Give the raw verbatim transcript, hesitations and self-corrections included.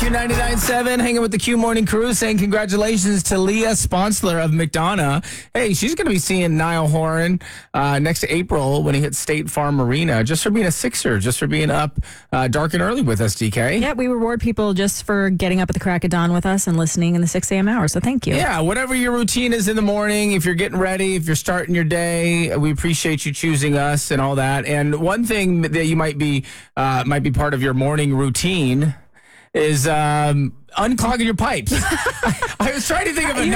Q ninety-nine point seven, hanging with the Q Morning Crew, saying congratulations to Leah Sponsler of McDonough. Hey, she's going to be seeing Niall Horan uh, next April when he hits State Farm Arena, just for being a Sixer, just for being up uh, dark and early with us, D K. Yeah, we reward people just for getting up at the crack of dawn with us and listening in the six a.m. hour, so thank you. Yeah, whatever your routine is in the morning, if you're getting ready, if you're starting your day, we appreciate you choosing us and all that. And one thing that you might be uh, might be part of your morning routine is um, unclogging your pipes. I was trying to think of a